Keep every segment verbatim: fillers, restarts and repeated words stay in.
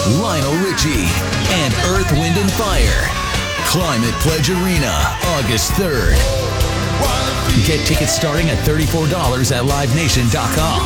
Lionel Richie, and Earth, Wind and Fire. Climate Pledge Arena, August third. Get tickets starting at thirty-four dollars at live nation dot com.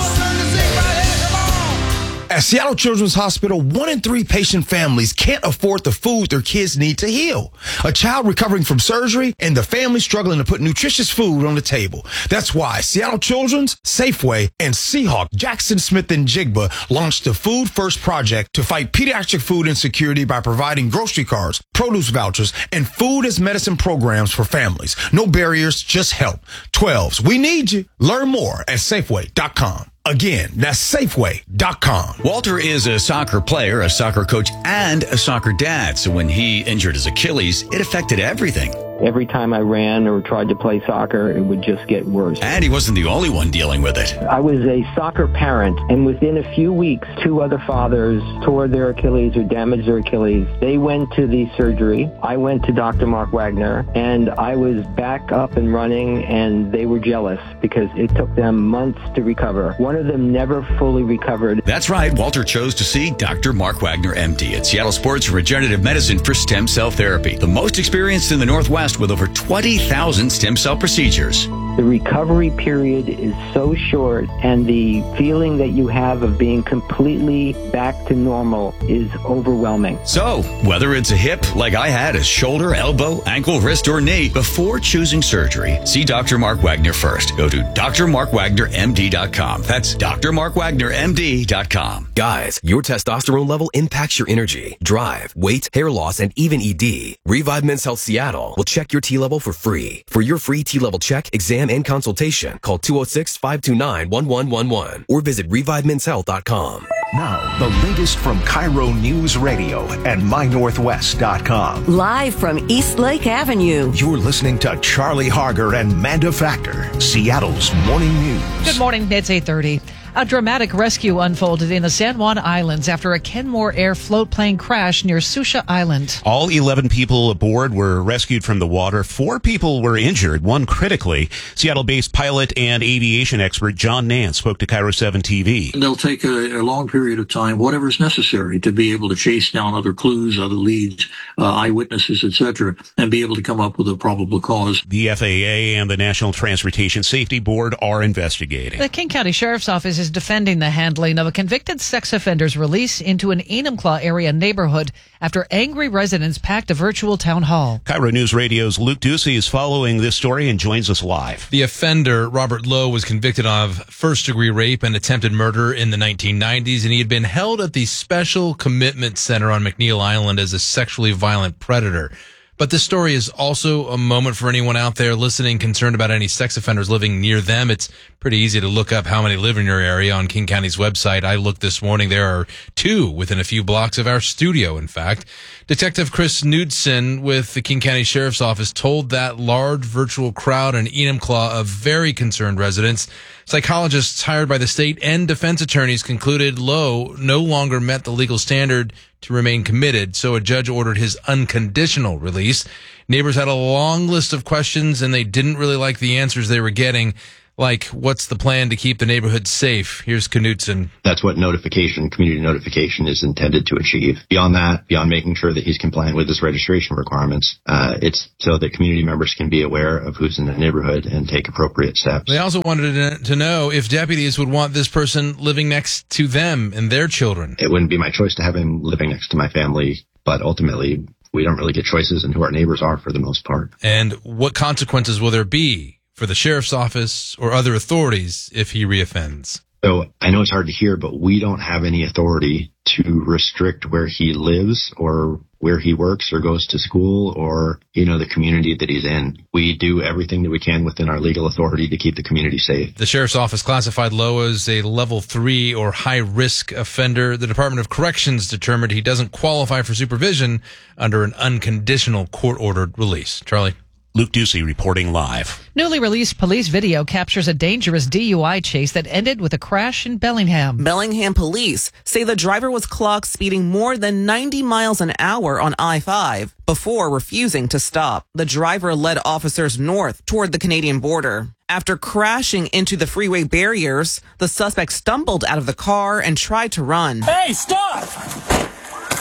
At Seattle Children's Hospital, one in three patient families can't afford the food their kids need to heal. A child recovering from surgery and the family struggling to put nutritious food on the table. That's why Seattle Children's, Safeway, and Seahawk, Jackson Smith and Jigba launched the Food First Project to fight pediatric food insecurity by providing grocery cards, produce vouchers, and food as medicine programs for families. No barriers, just help. twelves, we need you. Learn more at Safeway dot com. Again, that's Safeway dot com. Walter is a soccer player, a soccer coach, and a soccer dad. So when he injured his Achilles, it affected everything. Every time I ran or tried to play soccer, it would just get worse. And he wasn't the only one dealing with it. I was a soccer parent, and within a few weeks, two other fathers tore their Achilles or damaged their Achilles. They went to the surgery. I went to Doctor Mark Wagner, and I was back up and running, and they were jealous because it took them months to recover. One of them never fully recovered. That's right. Walter chose to see Doctor Mark Wagner, M D, at Seattle Sports Regenerative Medicine for stem cell therapy. The most experienced in the Northwest with over twenty thousand stem cell procedures. The recovery period is so short, and the feeling that you have of being completely back to normal is overwhelming. So, whether it's a hip, like I had, a shoulder, elbow, ankle, wrist, or knee, before choosing surgery, see Doctor Mark Wagner first. Go to D R Mark Wagner M D dot com. That's D R Mark Wagner M D dot com. Guys, your testosterone level impacts your energy, drive, weight, hair loss, and even E D. Revive Men's Health Seattle will check your T-level for free. For your free T-level check, exam, and consultation, call two oh six, five two nine, one one one one or visit revive mens health dot com. Now, the latest from Cairo News Radio and my northwest dot com. Live from East Lake Avenue. You're listening to Charlie Harger and Manda Factor, Seattle's Morning News. Good morning, it's eight thirty. A dramatic rescue unfolded in the San Juan Islands after a Kenmore Air float plane crash near Susha Island. All eleven people aboard were rescued from the water. Four people were injured, one critically. Seattle-based pilot and aviation expert John Nance spoke to Cairo seven T V. They'll take a, a long period of time, whatever is necessary, to be able to chase down other clues, other leads, uh, eyewitnesses, et cetera, and be able to come up with a probable cause. The F A A and the National Transportation Safety Board are investigating. The King County Sheriff's Office is defending the handling of a convicted sex offender's release into an Enumclaw area neighborhood after angry residents packed a virtual town hall. Cairo News Radio's Luke Ducey is following this story and joins us live. The offender, Robert Lowe, was convicted of first-degree rape and attempted murder in the nineteen nineties, and he had been held at the Special Commitment Center on McNeil Island as a sexually violent predator. But this story is also a moment for anyone out there listening concerned about any sex offenders living near them. It's pretty easy to look up how many live in your area on King County's website. I looked this morning. There are two within a few blocks of our studio, in fact. Detective Chris Knudsen with the King County Sheriff's Office told that large virtual crowd in Enumclaw of very concerned residents. Psychologists hired by the state and defense attorneys concluded Lowe no longer met the legal standard to remain committed, so a judge ordered his unconditional release. Neighbors had a long list of questions, and they didn't really like the answers they were getting, like, what's the plan to keep the neighborhood safe? Here's Knudsen. That's what notification, community notification, is intended to achieve. Beyond that, beyond making sure that he's compliant with his registration requirements, uh, it's so that community members can be aware of who's in the neighborhood and take appropriate steps. They also wanted to know if deputies would want this person living next to them and their children. It wouldn't be my choice to have him living next to my family, but ultimately, we don't really get choices in who our neighbors are for the most part. And what consequences will there be for the sheriff's office or other authorities if he reoffends? So I know it's hard to hear, but we don't have any authority to restrict where he lives or where he works or goes to school or, you know, the community that he's in. We do everything that we can within our legal authority to keep the community safe. The sheriff's office classified Lowe as a level three or high risk offender. The Department of Corrections determined he doesn't qualify for supervision under an unconditional court ordered release. Charlie? Luke Ducey reporting live. Newly released police video captures a dangerous D U I chase that ended with a crash in Bellingham. Bellingham police say the driver was clocked speeding more than ninety miles an hour on I five before refusing to stop. The driver led officers north toward the Canadian border. After crashing into the freeway barriers, the suspect stumbled out of the car and tried to run. Hey, stop!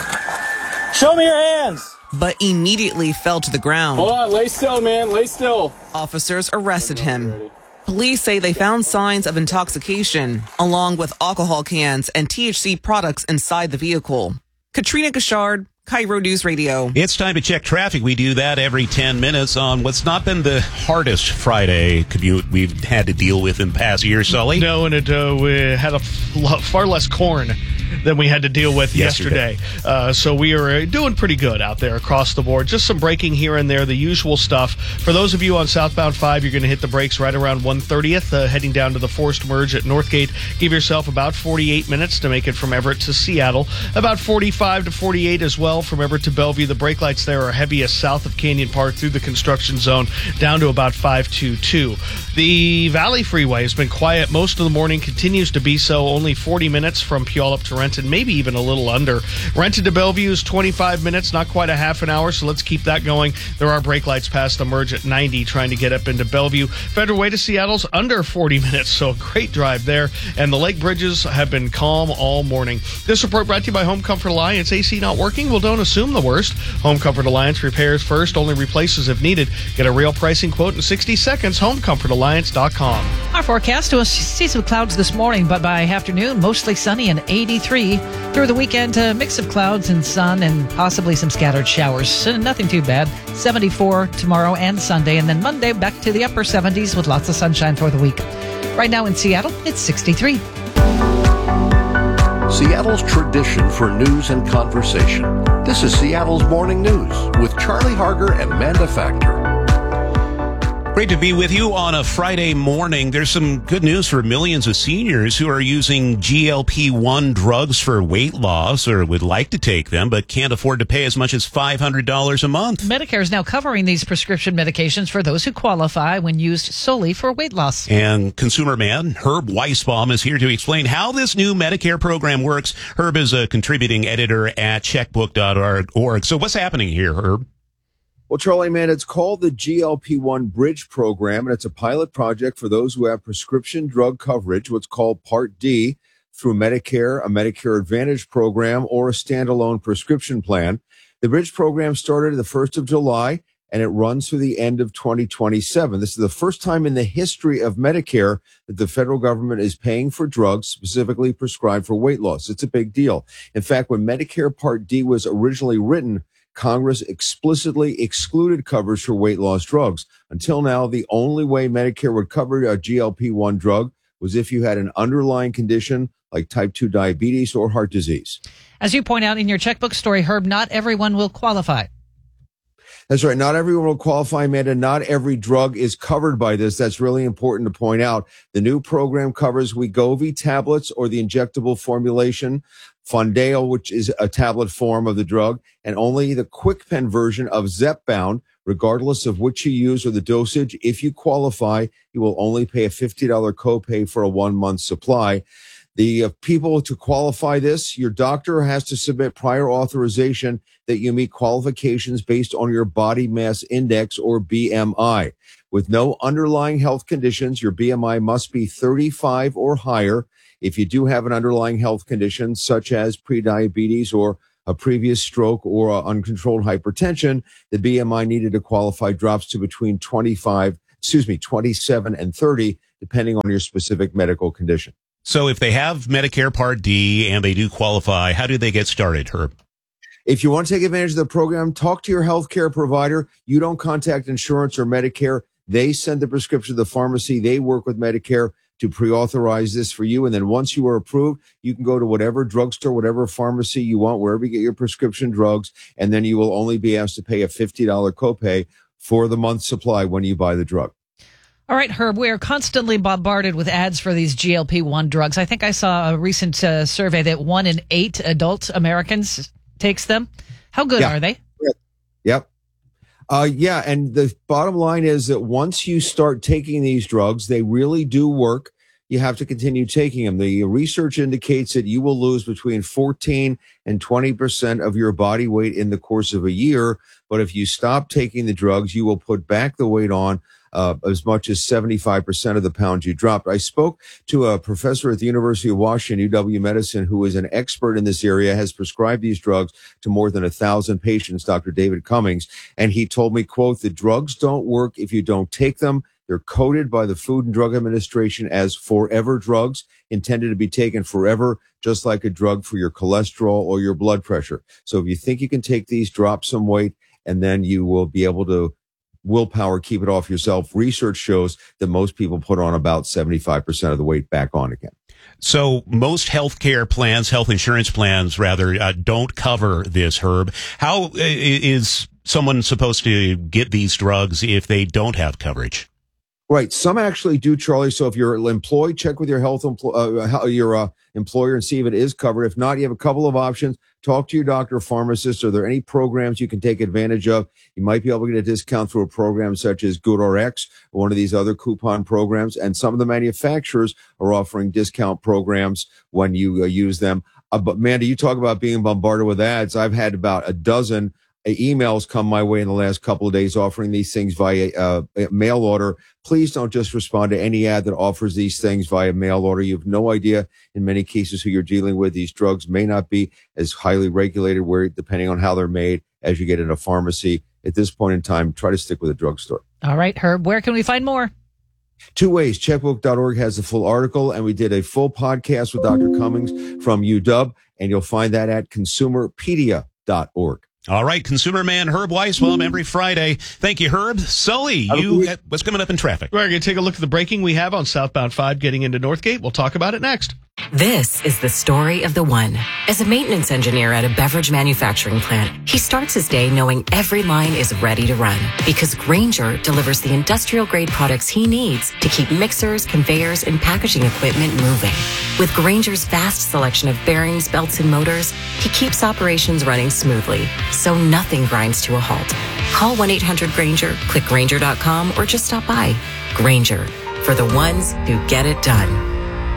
Show me your hands. But immediately fell to the ground. Hold on, lay still, man, lay still. Officers arrested him. Police say they found signs of intoxication, along with alcohol cans and T H C products inside the vehicle. Katrina Gashard, Cairo News Radio. It's time to check traffic. We do that every ten minutes on what's not been the hardest Friday commute we've had to deal with in past years, Sully. No, and it uh, we had a f- far less corn than we had to deal with yesterday. yesterday. Uh, so we are doing pretty good out there across the board. Just some braking here and there, the usual stuff. For those of you on southbound five, you're going to hit the brakes right around one thirtieth, uh, heading down to the forced merge at Northgate. Give yourself about forty-eight minutes to make it from Everett to Seattle. About forty-five to forty-eight as well from Everett to Bellevue. The brake lights there are heaviest south of Canyon Park through the construction zone down to about five twenty-two. The Valley Freeway has been quiet most of the morning, continues to be so. Only forty minutes from Puyallup to Renton, maybe even a little under. Renton to Bellevue is twenty-five minutes, not quite a half an hour, so let's keep that going. There are brake lights past the merge at ninety trying to get up into Bellevue. Federal Way to Seattle's under forty minutes, so a great drive there. And the lake bridges have been calm all morning. This report brought to you by Home Comfort Alliance. A C not working? Well, don't assume the worst. Home Comfort Alliance repairs first, only replaces if needed. Get a real pricing quote in sixty seconds. home comfort alliance dot com. Our forecast, we'll see some clouds this morning, but by afternoon, mostly sunny and eighty-three. Through the weekend, a mix of clouds and sun and possibly some scattered showers. Nothing too bad. seventy-four tomorrow and Sunday, and then Monday back to the upper seventies with lots of sunshine for the week. Right now in Seattle, it's sixty-three. Seattle's tradition for news and conversation. This is Seattle's Morning News with Charlie Harger and Amanda Factor. Great to be with you on a Friday morning. There's some good news for millions of seniors who are using G L P one drugs for weight loss or would like to take them but can't afford to pay as much as five hundred dollars a month. Medicare is now covering these prescription medications for those who qualify when used solely for weight loss. And consumer man Herb Weisbaum is here to explain how this new Medicare program works. Herb is a contributing editor at checkbook dot org. So what's happening here, Herb? Well, Charlie, man, it's called the G L P one Bridge Program, and it's a pilot project for those who have prescription drug coverage, what's called Part D, through Medicare, a Medicare Advantage program, or a standalone prescription plan. The Bridge Program started the first of July, and it runs through the end of twenty twenty-seven. This is the first time in the history of Medicare that the federal government is paying for drugs specifically prescribed for weight loss. It's a big deal. In fact, when Medicare Part D was originally written, Congress explicitly excluded coverage for weight loss drugs. Until now, the only way Medicare would cover a G L P one drug was if you had an underlying condition like type two diabetes or heart disease. As you point out in your checkbook story, Herb, not everyone will qualify. That's right. Not everyone will qualify, Amanda. Not every drug is covered by this. That's really important to point out. The new program covers Wegovy tablets or the injectable formulation, Foundayo, which is a tablet form of the drug, and only the KwikPen version of Zepbound, regardless of which you use or the dosage. If you qualify, you will only pay a fifty dollars copay for a one-month supply. The uh, people to qualify this, your doctor has to submit prior authorization that you meet qualifications based on your body mass index or B M I. With no underlying health conditions, your B M I must be thirty-five or higher. If you do have an underlying health condition such as prediabetes or a previous stroke or uh, uncontrolled hypertension, the B M I needed to qualify drops to between twenty-five, excuse me, twenty-seven and thirty, depending on your specific medical condition. So if they have Medicare Part D and they do qualify, how do they get started, Herb? If you want to take advantage of the program, talk to your healthcare provider. You don't contact insurance or Medicare. They send the prescription to the pharmacy. They work with Medicare to pre-authorize this for you. And then once you are approved, you can go to whatever drugstore, whatever pharmacy you want, wherever you get your prescription drugs. And then you will only be asked to pay a fifty dollars copay for the month's supply when you buy the drug. All right, Herb, we are constantly bombarded with ads for these G L P one drugs. I think I saw a recent uh, survey that one in eight adult Americans takes them. How good yeah. are they? Yep. Uh, yeah, and the bottom line is that once you start taking these drugs, they really do work. You have to continue taking them. The research indicates that you will lose between fourteen and twenty percent of your body weight in the course of a year. But if you stop taking the drugs, you will put back the weight on uh, as much as seventy-five percent of the pounds you dropped. I spoke to a professor at the University of Washington, U W Medicine, who is an expert in this area, has prescribed these drugs to more than a thousand patients, Doctor David Cummings. And he told me, quote, the drugs don't work if you don't take them. They're coded by the Food and Drug Administration as forever drugs, intended to be taken forever, just like a drug for your cholesterol or your blood pressure. So if you think you can take these, drop some weight, and then you will be able to willpower, keep it off yourself. Research shows that most people put on about seventy-five percent of the weight back on again. So most healthcare plans, health insurance plans, rather, uh, don't cover this, Herb. How is someone supposed to get these drugs if they don't have coverage? Right. Some actually do, Charlie. So if you're employed, check with your health empl- uh, your uh, employer and see if it is covered. If not, you have a couple of options. Talk to your doctor or pharmacist. Are there any programs you can take advantage of? You might be able to get a discount through a program such as GoodRx, or one of these other coupon programs. And some of the manufacturers are offering discount programs when you uh, use them. Uh, but, Mandy, you talk about being bombarded with ads. I've had about a dozen emails come my way in the last couple of days offering these things via uh, mail order. Please don't just respond to any ad that offers these things via mail order. You have no idea in many cases who you're dealing with. These drugs may not be as highly regulated, where depending on how they're made, as you get in a pharmacy. At this point in time, try to stick with a drugstore. All right, Herb, where can we find more? Two ways. Checkbook dot org has the full article, and we did a full podcast with Doctor Cummings from U W, and you'll find that at consumerpedia dot org. All right, consumer man Herb Weisbaum every Friday. Thank you, Herb. Sully, you what's coming up in traffic? We're going to take a look at the breaking we have on southbound five getting into Northgate. We'll talk about it next. This is the story of the one. As a maintenance engineer at a beverage manufacturing plant, he starts his day knowing every line is ready to run because Grainger delivers the industrial-grade products he needs to keep mixers, conveyors, and packaging equipment moving. With Grainger's vast selection of bearings, belts, and motors, he keeps operations running smoothly, so nothing grinds to a halt. Call one eight hundred Grainger, click Grainger dot com, or just stop by. Grainger, for the ones who get it done.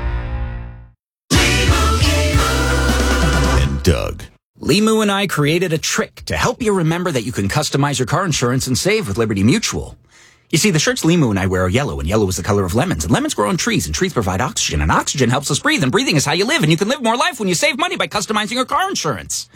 Doug. Limu and I created a trick to help you remember that you can customize your car insurance and save with Liberty Mutual. You see, the shirts Limu and I wear are yellow, and yellow is the color of lemons, and lemons grow on trees, and trees provide oxygen, and oxygen helps us breathe, and breathing is how you live, and you can live more life when you save money by customizing your car insurance.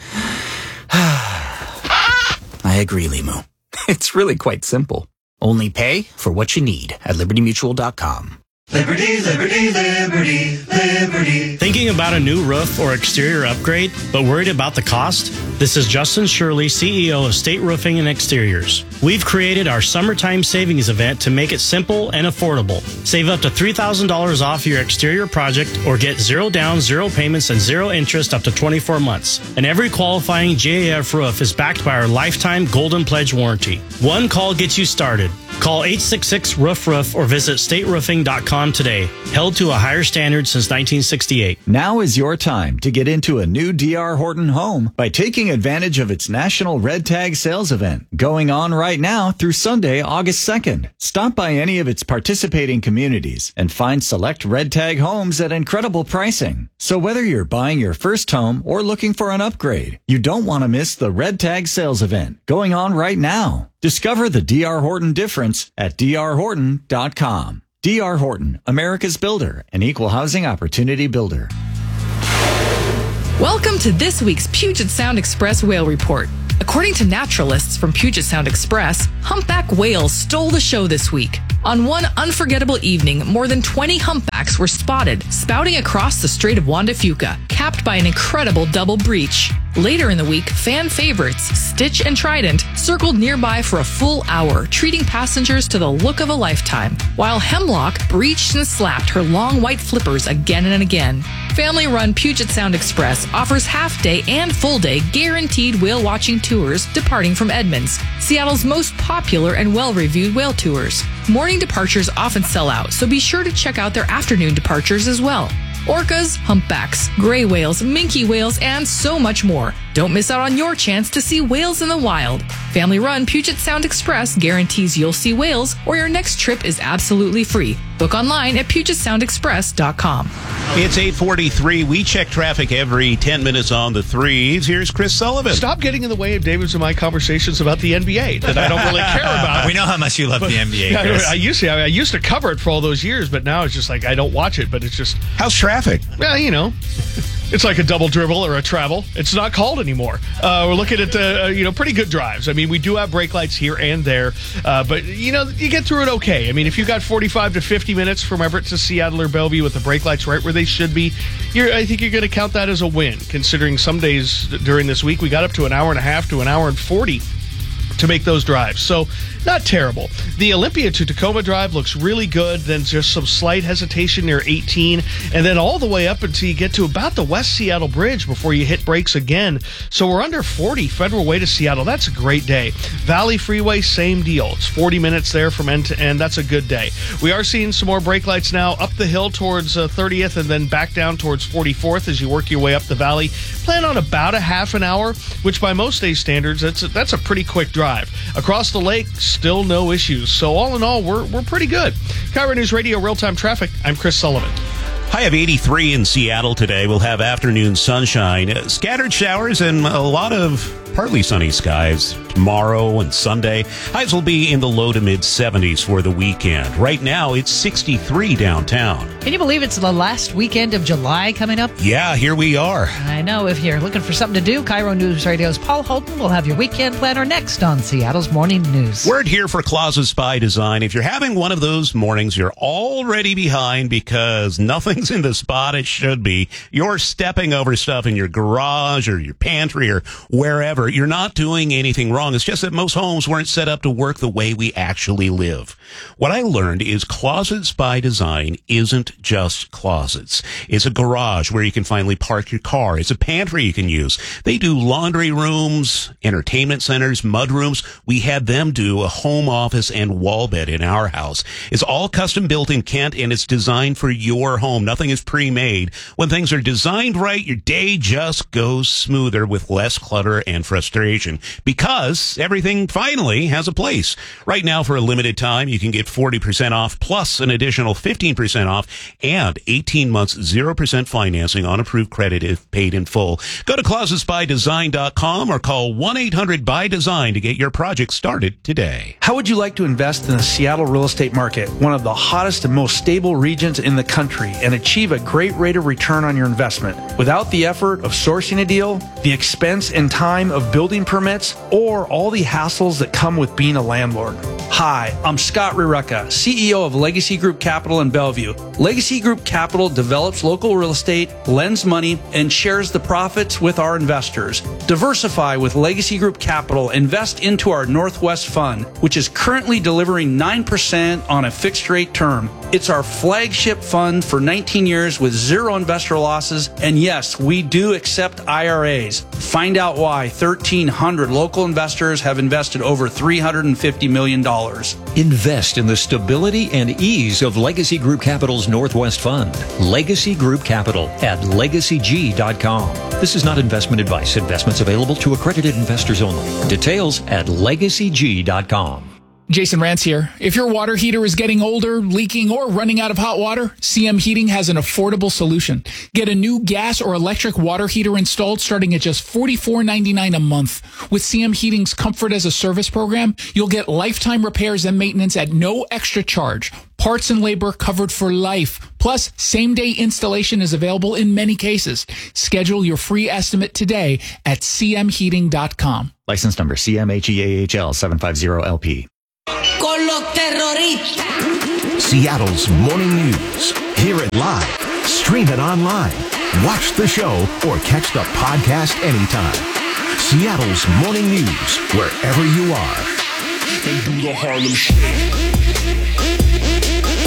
I agree, Limu. It's really quite simple. Only pay for what you need at liberty mutual dot com. Liberty, liberty, liberty, liberty. Thinking about a new roof or exterior upgrade, but worried about the cost? This is Justin Shirley, C E O of State Roofing and Exteriors. We've created our summertime savings event to make it simple and affordable. Save up to three thousand dollars off your exterior project or get zero down, zero payments, and zero interest up to twenty-four months. And every qualifying J A F roof is backed by our lifetime Golden Pledge warranty. One call gets you started. Call eight six six, roof roof or visit state roofing dot com today. Held to a higher standard since nineteen sixty-eight. Now is your time to get into a new D R Horton home by taking advantage of its National Red Tag Sales Event going on right now through Sunday, August second. Stop by any of its participating communities and find select Red Tag homes at incredible pricing. So whether you're buying your first home or looking for an upgrade, you don't want to miss the Red Tag Sales Event going on right now. Discover the D R Horton difference at d r horton dot com. D R Horton, America's builder and equal housing opportunity builder. Welcome to this week's Puget Sound Express Whale Report. According to naturalists from Puget Sound Express, humpback whales stole the show this week. On one unforgettable evening, more than twenty humpbacks were spotted spouting across the Strait of Juan de Fuca, capped by an incredible double breach. Later in the week, fan favorites Stitch and Trident circled nearby for a full hour, treating passengers to the look of a lifetime, while Hemlock breached and slapped her long white flippers again and again. Family-run Puget Sound Express offers half-day and full-day guaranteed whale-watching tours departing from Edmonds, Seattle's most popular and well-reviewed whale tours. Morning departures often sell out, so be sure to check out their afternoon departures as well. Orcas, humpbacks, gray whales, minke whales, and so much more. Don't miss out on your chance to see whales in the wild. Family-run Puget Sound Express guarantees you'll see whales or your next trip is absolutely free. Book online at puget sound express dot com. It's eight forty-three. We check traffic every ten minutes on the threes. Here's Chris Sullivan. Stop getting in the way of David's and my conversations about the N B A that I don't really care about. We know how much you love but, the N B A, yeah, Chris. I used to. I, mean, I used to cover it for all those years, but now it's just like I don't watch it. But it's just how's traffic? Well, you know. It's like a double dribble or a travel. It's not called anymore. Uh, we're looking at uh, you know pretty good drives. I mean, we do have brake lights here and there, uh, but you know you get through it okay. I mean, if you got forty-five to fifty minutes from Everett to Seattle or Bellevue with the brake lights right where they should be, you're, I think you're going to count that as a win. Considering some days during this week we got up to an hour and a half to an hour and forty to make those drives. So not terrible. The Olympia to Tacoma drive looks really good. Then just some slight hesitation near eighteen. And then all the way up until you get to about the West Seattle Bridge before you hit brakes again. So we're under forty Federal Way to Seattle. That's a great day. Valley Freeway, same deal. It's forty minutes there from end to end. That's a good day. We are seeing some more brake lights now up the hill towards uh, thirtieth and then back down towards forty-fourth as you work your way up the valley. Plan on about a half an hour, which by most day standards, that's a, that's a pretty quick drive. Across the lake, still no issues. So all in all, we're we're pretty good. KIRO News Radio Real-Time Traffic. I'm Chris Sullivan. High of eighty-three in Seattle today. We'll have afternoon sunshine, uh, scattered showers, and a lot of partly sunny skies tomorrow and Sunday. Highs will be in the low to mid seventies for the weekend. Right now, it's sixty-three downtown. Can you believe it's the last weekend of July coming up? Yeah, here we are. I know. If you're looking for something to do, KIRO News Radio's Paul Holton will have your weekend planner next on Seattle's Morning News. Word here for Closets by Design. If you're having one of those mornings, you're already behind because nothing's in the spot it should be. You're stepping over stuff in your garage or your pantry or wherever. You're not doing anything wrong. It's just that most homes weren't set up to work the way we actually live. What I learned is Closets by Design isn't just closets. It's a garage where you can finally park your car. It's a pantry you can use. They do laundry rooms, entertainment centers, mud rooms. We had them do a home office and wall bed in our house. It's all custom built in Kent and it's designed for your home. Nothing is pre-made. When things are designed right, your day just goes smoother with less clutter and frustration because everything finally has a place. Right now, for a limited time, you can get forty percent off plus an additional fifteen percent off and eighteen months zero percent financing on approved credit if paid in full. Go to closets by design dot com or call one eight hundred by design to get your project started today. How would you like to invest in the Seattle real estate market, one of the hottest and most stable regions in the country, and achieve a great rate of return on your investment without the effort of sourcing a deal, the expense and time of building permits, or all the hassles that come with being a landlord? Hi, I'm Scott Rireka, C E O of Legacy Group Capital in Bellevue. Legacy Group Capital develops local real estate, lends money, and shares the profits with our investors. Diversify with Legacy Group Capital. Invest into our Northwest Fund, which is currently delivering nine percent on a fixed rate term. It's our flagship fund for nineteen years with zero investor losses. And yes, we do accept I R As. Find out why thirteen hundred local investors have invested over three hundred fifty million dollars. Invest in the stability and ease of Legacy Group Capital's Northwest Fund. Legacy Group Capital at legacy g dot com. This is not investment advice. Investments available to accredited investors only. Details at legacy g dot com. Jason Rance here. If your water heater is getting older, leaking, or running out of hot water, C M Heating has an affordable solution. Get a new gas or electric water heater installed starting at just forty-four ninety-nine a month. With C M Heating's Comfort as a Service program, you'll get lifetime repairs and maintenance at no extra charge. Parts and labor covered for life. Plus, same-day installation is available in many cases. Schedule your free estimate today at c m heating dot com. License number C M H E A H L seven five zero L P. Con los terroristas. Seattle's Morning News. Hear it live. Stream it online. Watch the show or catch the podcast anytime. Seattle's Morning News, wherever you are. They do the Harlem Shake.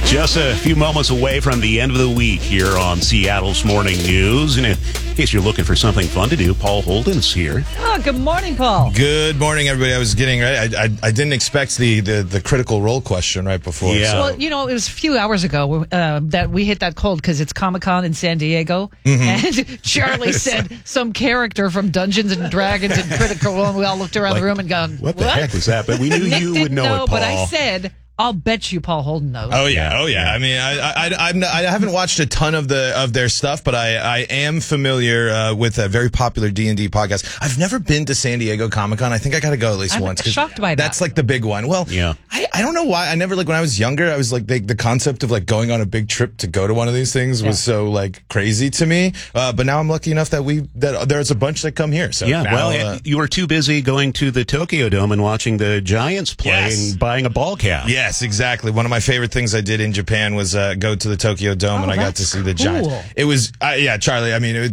Just a few moments away from the end of the week here on Seattle's Morning News. And in case you're looking for something fun to do, Paul Holden's here. Oh, good morning, Paul. Good morning, everybody. I was getting ready. I, I, I didn't expect the, the, the critical role question right before. Yeah. So. Well, you know, it was a few hours ago uh, that we hit that cold because it's Comic-Con in San Diego. Mm-hmm. And Charlie said some character from Dungeons and Dragons and Critical Role. And we all looked around Like, the room and gone, What the heck was that? But we knew Nick you didn't would know, know it, Paul. But I said, I'll bet you Paul Holden knows. Oh yeah, oh yeah. I mean, I I I'm not, I haven't watched a ton of the of their stuff, but I I am familiar uh, with a very popular D and D podcast. I've never been to San Diego Comic-Con. I think I got to go at least I'm once. 'cause shocked by that. That's like the big one. Well, yeah. I, I don't know why. I never like when I was younger. I was like the, the concept of like going on a big trip to go to one of these things was Yeah. so like crazy to me. Uh, but now I'm lucky enough that we that there's a bunch that come here. So Yeah, now, well, uh, you were too busy going to the Tokyo Dome and watching the Giants play Yes. and buying a ball cap. Yes, exactly. One of my favorite things I did in Japan was uh, go to the Tokyo Dome, Oh, and I got to that's see the cool. Giants. It was, uh, yeah, Charlie. I mean, it,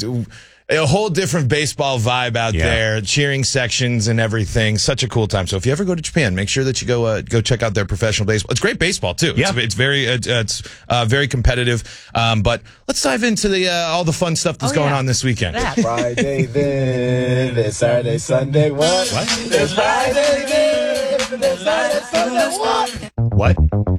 a whole different baseball vibe out Yeah. there, cheering sections and everything. Such a cool time. So if you ever go to Japan, make sure that you go uh, go check out their professional baseball. It's great baseball too. Yeah. It's, it's very uh, it's uh, very competitive. Um, but let's dive into the uh, all the fun stuff that's Oh, going yeah. on this weekend. That. Friday then, then Saturday, Sunday, what? What? Then Friday then, then Saturday, Sunday, what? What?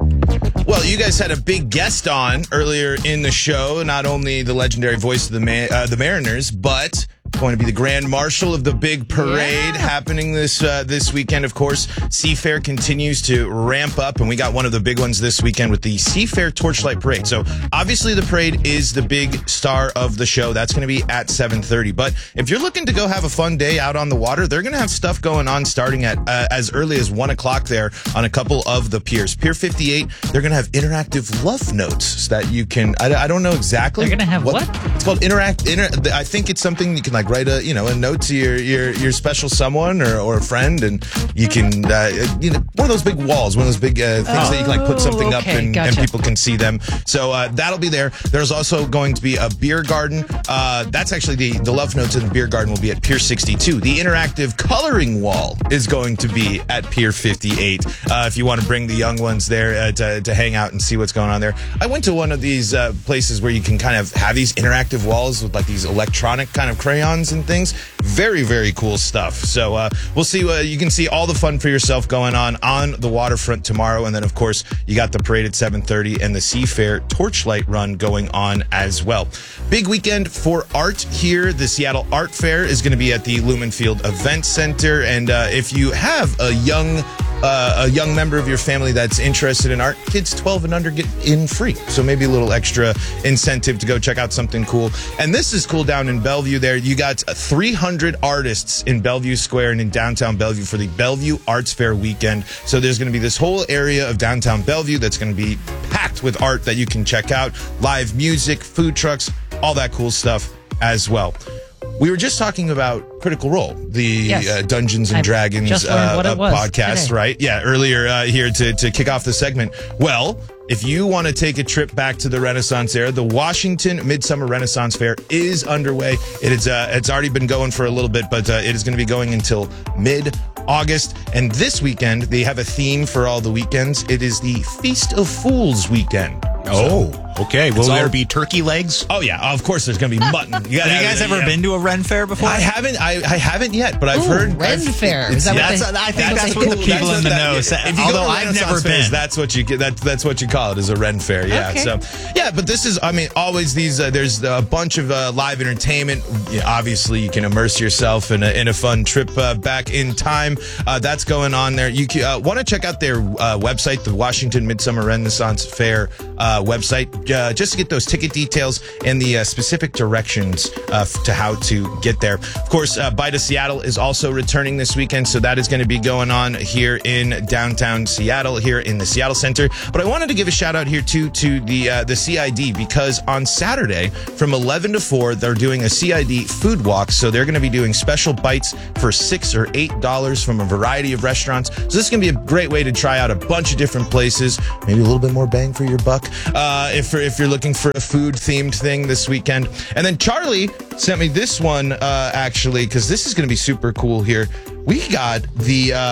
Well, you guys had a big guest on earlier in the show. Not only the legendary voice of the Ma- uh, the Mariners, but going to be the Grand Marshal of the big parade Yeah. happening this uh, this weekend. Of course, Seafair continues to ramp up, and we got one of the big ones this weekend with the Seafair Torchlight Parade. So obviously, the parade is the big star of the show. That's going to be at seven thirty. But if you're looking to go have a fun day out on the water, they're going to have stuff going on starting at uh, as early as one o'clock there on a couple of the piers. Pier fifty-eight, they're going to have interactive love notes that you can. I, I don't know exactly. They're gonna have what? It's called interact. Inter, I think it's something you can like write a you know a note to your your, your special someone or, or a friend, and you can uh, you know one of those big walls, one of those big uh, things that you can like put something Oh, up okay, and, gotcha. and people can see them. So uh, that'll be there. There's also going to be a beer garden. Uh, that's actually the the love notes in the beer garden will be at Pier sixty-two. The interactive coloring wall is going to be at Pier fifty-eight. Uh, if you want to bring the young ones there uh, to to hang out and see what's going on there. I went to one of these uh, places where you can kind of have these interactive walls with like these electronic kind of crayons and things. Very, very cool stuff. So uh, we'll see. Uh, you can see all the fun for yourself going on on the waterfront tomorrow. And then, of course, you got the parade at seven thirty and the Seafair Torchlight Run going on as well. Big weekend for art here. The Seattle Art Fair is going to be at the Lumen Field Event Center. And uh, if you have a young Uh, a young member of your family that's interested in art, kids twelve and under get in free. So maybe a little extra incentive to go check out something cool. And this is cool down in Bellevue there. You got three hundred artists in Bellevue Square and in downtown Bellevue for the Bellevue Arts Fair weekend. So there's going to be this whole area of downtown Bellevue that's going to be packed with art that you can check out. Live music, food trucks, all that cool stuff as well. We were just talking about Critical Role, the Yes. uh, Dungeons and I Dragons just learned uh, what it uh, was podcast, today. right? Yeah, earlier uh, here to, to kick off the segment. Well, if you want to take a trip back to the Renaissance era, the Washington Midsummer Renaissance Fair is underway. It is uh, it's already been going for a little bit, but uh, it is going to be going until mid-August. And this weekend, they have a theme for all the weekends. It is the Feast of Fools weekend. Oh, okay. Will It's there all- be turkey legs? Oh yeah, of course. There's going to be mutton. You gotta Have you have guys it, ever yeah. been to a Ren Fair before? I haven't. I, I haven't yet, but I've Ooh, heard Ren I've- Fair. it's- Is that what that's- they- I think that's that's what what the they- people That's in the what know that- say. if you go to Although a I've Renaissance never fairs, been. that's what you get. That, that's what you call it, is a Ren Fair. Yeah. Okay. So yeah, but this is. I mean, always these. Uh, there's a bunch of uh, live entertainment. Yeah, obviously, you can immerse yourself in a, in a fun trip uh, back in time. Uh, that's going on there. You uh, want to check out their uh, website, the Washington Midsummer Renaissance Fair uh, website, uh, just to get those ticket details and the uh, specific directions uh, f- to how to get there. Of course, uh, Bite of Seattle is also returning this weekend, so that is going to be going on here in downtown Seattle, here in the Seattle Center. But I wanted to give a shout out here too to the uh, the C I D, because on Saturday from eleven to four they're doing a C I D food walk. So they're going to be doing special bites for six or eight dollars from a variety of restaurants. So this is going to be a great way to try out a bunch of different places, maybe a little bit more bang for your buck uh, if if you're looking for a food themed thing this weekend. And then Charlie sent me this one uh, actually, because this is going to be super cool here. We got the uh,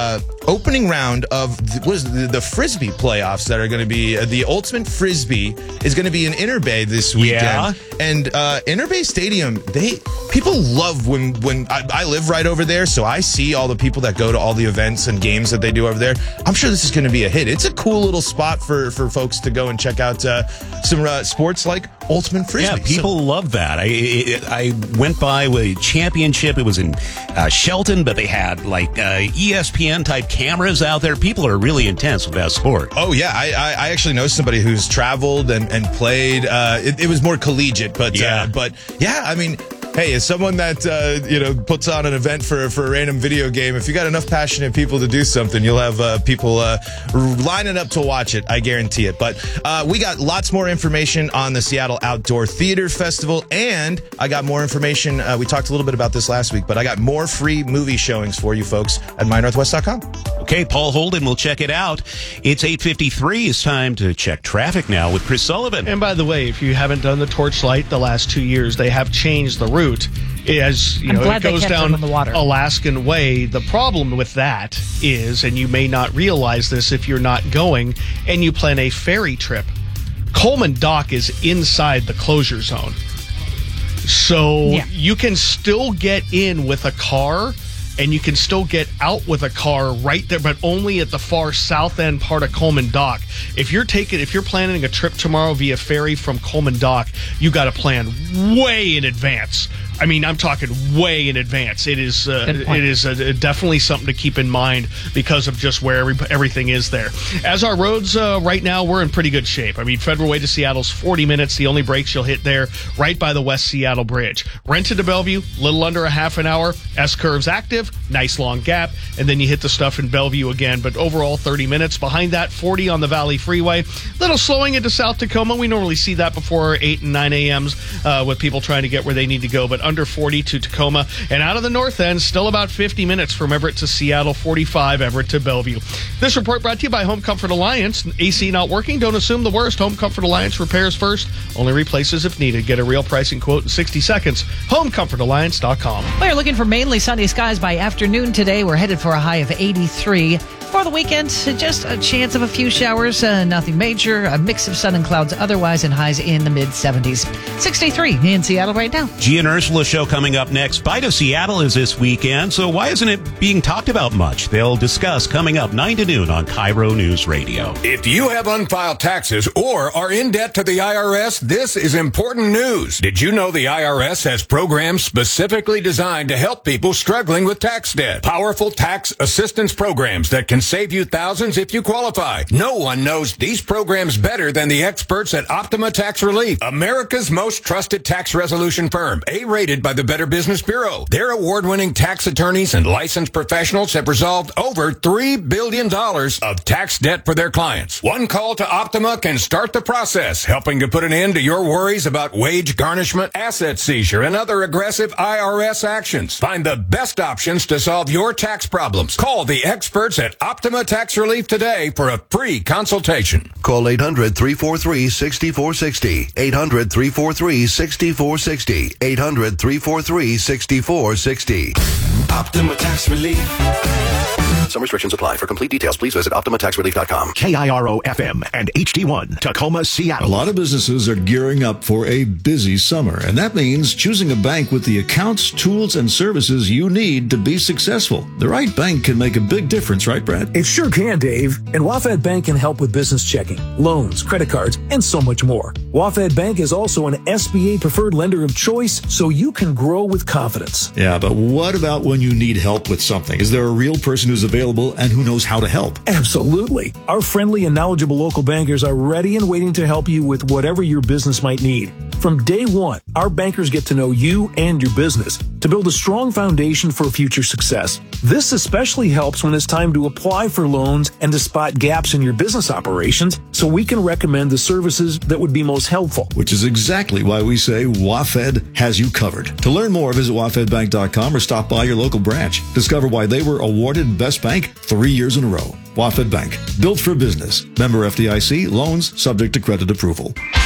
opening round of the, what is it, the, the Frisbee playoffs that are going to be uh, the Ultimate Frisbee is going to be in Inner Bay this weekend. Yeah. And uh, Inner Bay Stadium, they people love when when I, I live right over there, so I see all the people that go to all the events and games that they do over there. I'm sure this is going to be a hit. It's a cool little spot for for folks to go and check out uh, some uh, sports like Ultimate Frisbee. Yeah, people so, love that. I it, I went by with championship. It was in uh, Shelton, but they had like uh, E S P N type cameras out there. People are really intense with that sport. Oh yeah, I I, I actually know somebody who's traveled and and played. Uh, it, it was more collegiate, but yeah, uh, but yeah, I mean. Hey, as someone that, uh, you know, puts on an event for, for a random video game, if you got enough passionate people to do something, you'll have uh, people uh, lining up to watch it. I guarantee it. But uh, we got lots more information on the Seattle Outdoor Theater Festival, and I got more information. Uh, we talked a little bit about this last week, but I got more free movie showings for you folks at my northwest dot com. Okay, Paul Holden will check it out. It's eight fifty-three. It's time to check traffic now with Chris Sullivan. And by the way, if you haven't done the Torchlight the last two years, they have changed the route. As you I'm know, glad it goes they kept down them in the water. Alaskan Way. The problem with that is, and you may not realize this if you're not going, and you plan a ferry trip, Coleman Dock is inside the closure zone. So Yeah. you can still get in with a car, and you can still get out with a car right there, but only at the far south end part of Coleman Dock. If you're taking, if you're planning a trip tomorrow via ferry from Coleman Dock, you got to plan way in advance. I mean, I'm talking way in advance. It is uh, it is uh, definitely something to keep in mind because of just where every, everything is there. As our roads uh, right now, we're in pretty good shape. I mean, Federal Way to Seattle's forty minutes. The only breaks you'll hit there, right by the West Seattle Bridge. Renton to Bellevue, little under a half an hour. S-curve's active, nice long gap, and then you hit the stuff in Bellevue again. But overall, thirty minutes. Behind that, forty on the Valley Freeway. Little slowing into South Tacoma. We normally see that before eight and nine a.m.s uh, with people trying to get where they need to go. But under forty to Tacoma, and out of the north end, still about fifty minutes from Everett to Seattle, forty-five Everett to Bellevue. This report brought to you by Home Comfort Alliance. A C not working? Don't assume the worst. Home Comfort Alliance repairs first, only replaces if needed. Get a real pricing quote in sixty seconds. home comfort alliance dot com. We're looking for mainly sunny skies by afternoon today. We're headed for a high of eighty-three. For the weekend, just a chance of a few showers, uh, nothing major, a mix of sun and clouds otherwise, and highs in the mid-seventies. sixty-three in Seattle right now. G and Ursula show coming up next. Bite of Seattle is this weekend, so why isn't it being talked about much? They'll discuss coming up nine to noon on Cairo News Radio. If you have unfiled taxes or are in debt to the I R S, this is important news. Did you know the I R S has programs specifically designed to help people struggling with tax debt? Powerful tax assistance programs that can save you thousands if you qualify. No one knows these programs better than the experts at Optima Tax Relief, America's most trusted tax resolution firm, A-rated by the Better Business Bureau. Their award-winning tax attorneys and licensed professionals have resolved over three billion dollars of tax debt for their clients. One call to Optima can start the process, helping to put an end to your worries about wage garnishment, asset seizure, and other aggressive I R S actions. Find the best options to solve your tax problems. Call the experts at Optima Tax Relief today for a free consultation. Call eight hundred, three four three, six four six zero. eight hundred, three four three, six four six zero. eight hundred, three four three, six four six zero. Optima Tax Relief. Some restrictions apply. For complete details, please visit optima tax relief dot com. K I R O F M and H D one, Tacoma, Seattle. A lot of businesses are gearing up for a busy summer, and that means choosing a bank with the accounts, tools, and services you need to be successful. The right bank can make a big difference, right, Brad? It sure can, Dave. And WaFd Bank can help with business checking, loans, credit cards, and so much more. WaFd Bank is also an S B A preferred lender of choice, so you can grow with confidence. Yeah, but what about when you need help with something? Is there a real person who's available and who knows how to help? Absolutely. Our friendly and knowledgeable local bankers are ready and waiting to help you with whatever your business might need. From day one, our bankers get to know you and your business to build a strong foundation for future success. This especially helps when it's time to apply for loans and to spot gaps in your business operations, so we can recommend the services that would be most helpful. Which is exactly why we say WaFd has you covered. To learn more, visit wa fed bank dot com or stop by your local branch. Discover why they were awarded Best Bank three years in a row. WaFd Bank, built for business. Member F D I C, loans subject to credit approval.